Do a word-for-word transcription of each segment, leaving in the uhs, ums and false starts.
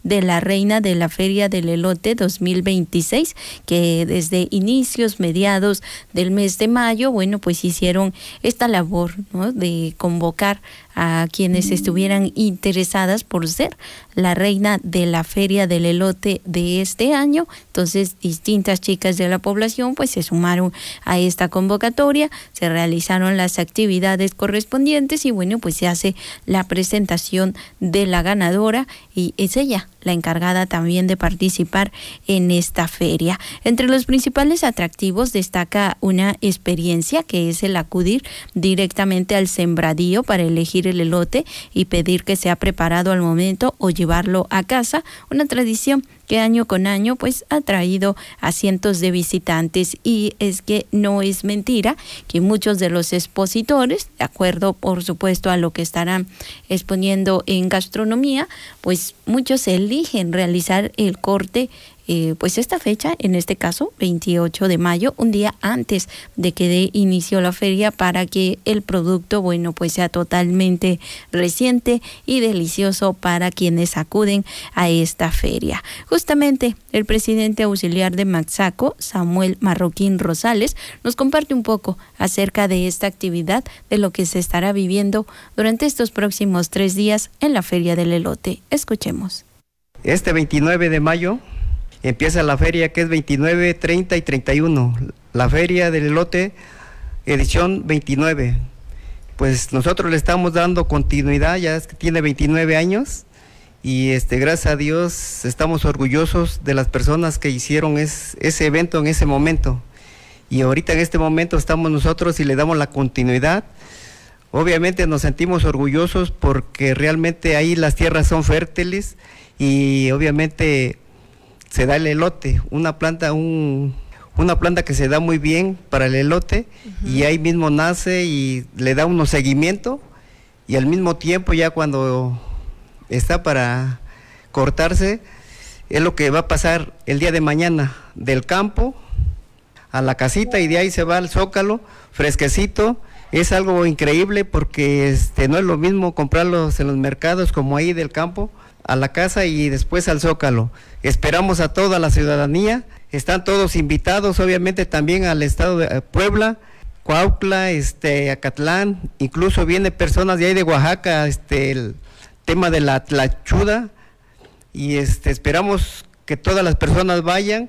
de la reina de la Feria del Elote dos mil veintiséis, que desde inicios, mediados del mes de mayo, bueno, pues hicieron esta labor, ¿no?, de convocar a quienes estuvieran interesadas por ser la reina de la Feria del Elote de este año. Entonces, distintas chicas de la población pues se sumaron a esta convocatoria, se realizaron las actividades correspondientes y bueno, pues se hace la presentación de la ganadora y es ella la encargada también de participar en esta feria. Entre los principales atractivos destaca una experiencia que es el acudir directamente al sembradío para elegir el elote y pedir que sea preparado al momento o llevarlo a casa, una tradición que año con año pues ha traído a cientos de visitantes. Y es que no es mentira que muchos de los expositores, de acuerdo por supuesto a lo que estarán exponiendo en gastronomía, pues muchos eligen realizar el corte Eh, pues esta fecha, en este caso veintiocho de mayo, un día antes de que dé inicio la feria, para que el producto, bueno, pues sea totalmente reciente y delicioso para quienes acuden a esta feria. Justamente el presidente auxiliar de Maxaco, Samuel Marroquín Rosales, nos comparte un poco acerca de esta actividad, de lo que se estará viviendo durante estos próximos tres días en la Feria del Elote. Escuchemos. Este veintinueve de mayo empieza la feria, que es veintinueve, treinta y treinta y uno, la Feria del Elote, edición veintinueve. Pues nosotros le estamos dando continuidad, ya es que tiene veintinueve años, y este, gracias a Dios estamos orgullosos de las personas que hicieron es, ese evento en ese momento. Y ahorita en este momento estamos nosotros y le damos la continuidad. Obviamente nos sentimos orgullosos porque realmente ahí las tierras son fértiles y obviamente se da el elote, una planta, un, una planta que se da muy bien para el elote, uh-huh. Y ahí mismo nace y le da unos seguimiento, y al mismo tiempo ya cuando está para cortarse, es lo que va a pasar el día de mañana, del campo a la casita, y de ahí se va al Zócalo, fresquecito. Es algo increíble porque este, no es lo mismo comprarlos en los mercados como ahí del campo, a la casa y después al Zócalo. Esperamos a toda la ciudadanía, están todos invitados, obviamente también al estado de Puebla, Cuautla, este, Acatlán, incluso vienen personas de ahí de Oaxaca, este, el tema de la tlachuda, y este, esperamos que todas las personas vayan,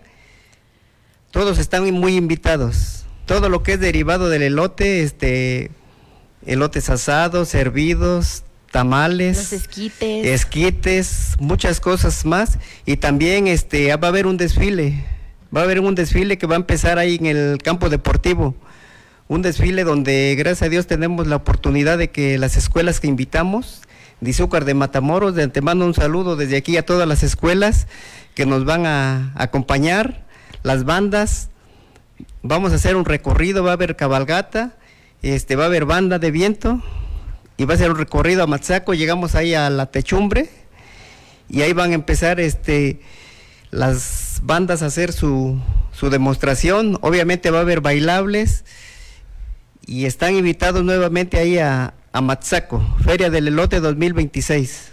todos están muy invitados. Todo lo que es derivado del elote, este, elotes asados, hervidos, tamales, los esquites, esquites, muchas cosas más, y también este va a haber un desfile, va a haber un desfile que va a empezar ahí en el campo deportivo, un desfile donde gracias a Dios tenemos la oportunidad de que las escuelas que invitamos, de Izúcar de Matamoros, de antemano un saludo desde aquí a todas las escuelas que nos van a acompañar, las bandas, vamos a hacer un recorrido, va a haber cabalgata, este va a haber banda de viento, y va a ser un recorrido a Maxaco. Llegamos ahí a la techumbre y ahí van a empezar este las bandas a hacer su, su demostración. Obviamente va a haber bailables y están invitados nuevamente ahí a, a Maxaco, Feria del Elote dos mil veintiséis.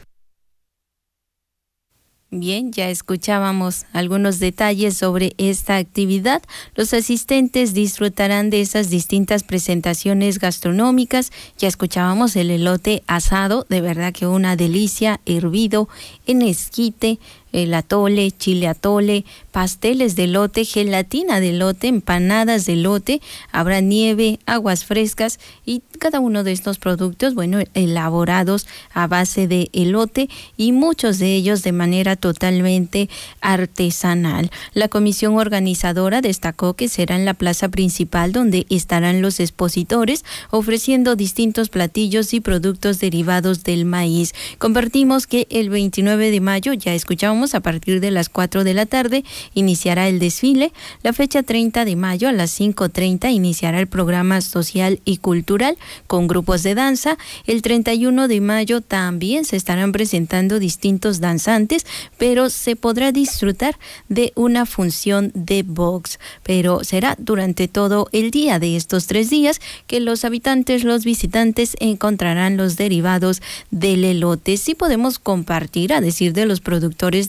Bien, ya escuchábamos algunos detalles sobre esta actividad. Los asistentes disfrutarán de esas distintas presentaciones gastronómicas. Ya escuchábamos el elote asado, de verdad que una delicia, hervido en esquite, el atole, chile atole, pasteles de elote, gelatina de elote, empanadas de elote, habrá nieve, aguas frescas y cada uno de estos productos, bueno, elaborados a base de elote y muchos de ellos de manera totalmente artesanal. La comisión organizadora destacó que será en la plaza principal donde estarán los expositores ofreciendo distintos platillos y productos derivados del maíz. Compartimos que el veintinueve de mayo, ya escuchamos, a partir de las cuatro de la tarde iniciará el desfile. La fecha treinta de mayo a las cinco treinta iniciará el programa social y cultural con grupos de danza. El treinta y uno de mayo también se estarán presentando distintos danzantes, pero se podrá disfrutar de una función de box. Pero será durante todo el día de estos tres días que los habitantes, los visitantes encontrarán los derivados del elote. Sí podemos compartir, a decir de los productores